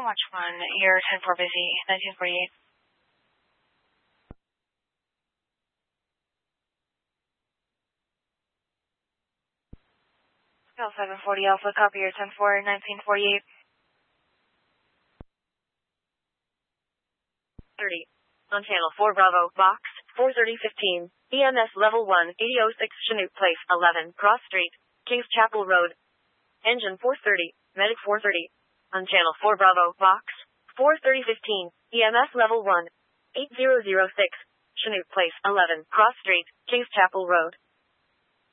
Watch 1, you're 10-4 busy, 1948. Scale 740 Alpha, copy your 10-4, 1948. 30. On channel 4 Bravo, box, 43015, EMS level 1, 8006 Chinook Place, 11, Cross Street, Kings Chapel Road. Engine 430, Medic 430. On channel 4 Bravo, box, 43015, EMS level 1, 8006, Chinook Place, 11, Cross Street, Kings Chapel Road.